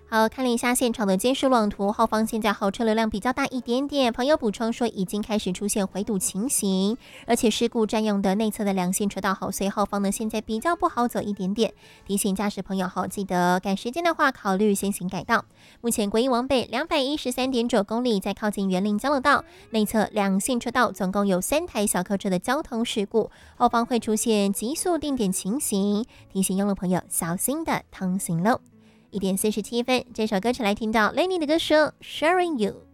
好，看了一下现场的监视网图，后方现在后车流量比较大一点点。朋友补充说，已经开始出现回堵情形，而且事故占用的内侧的两线车道好，所以后方呢现在比较不好走一点点。提醒驾驶朋友好，记得赶时间的话，考虑先行改道。目前国一往北213.9公里，在靠近园林交流道内侧两线车道，总共有3台小客车的交通事故，后方会出现急速定点情形，提醒用路朋友小心的通行喽。1点47分，这首歌曲来听到 Lenny 的歌声《Sharing You》。